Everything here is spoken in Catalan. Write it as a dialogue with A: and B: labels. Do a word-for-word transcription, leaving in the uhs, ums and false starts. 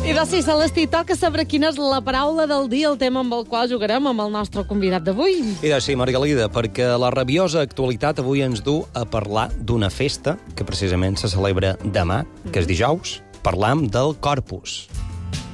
A: I de sí, Celestí, toca saber quina és la paraula del dia, el tema amb el qual jugarem amb el nostre convidat d'avui.
B: I de sí, Margalida, perquè la rabiosa actualitat avui ens du a parlar d'una festa que precisament se celebra demà, que és dijous. Parlam del Corpus.